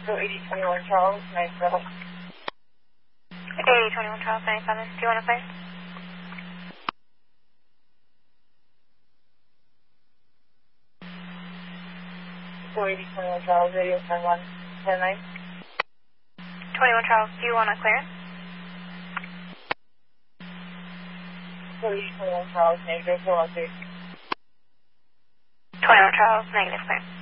So 8021 Charles, 97. 8021 Charles, 97. Do you want to clear? So 8021 Charles, radio 101, 109. 21 Charles, do you want to clear? So 8021 Charles, negative 413. 21 Charles, negative clear.